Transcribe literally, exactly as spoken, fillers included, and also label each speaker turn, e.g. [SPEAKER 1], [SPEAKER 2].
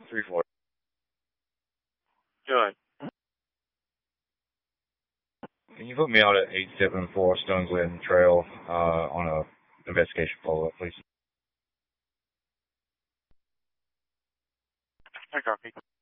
[SPEAKER 1] three four.
[SPEAKER 2] Good.
[SPEAKER 1] Can you put me out at eight seven four Stone Glen Trail uh, on a investigation follow-up, please?
[SPEAKER 2] I copy.